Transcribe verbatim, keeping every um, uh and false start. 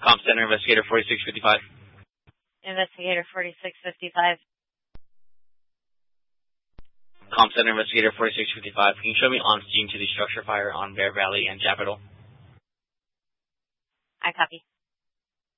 Comp Center, Investigator forty-six fifty-five. Investigator forty-six fifty-five. Comp Center, Investigator forty-six fifty-five. Can you show me on scene to the structure fire on Bear Valley and Capitol? I copy.